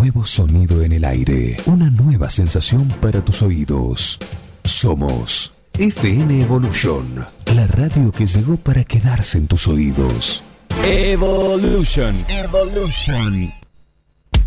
nuevo sonido en el aire, una nueva sensación para tus oídos. Somos FM Evolution, la radio que llegó para quedarse en tus oídos. Evolution.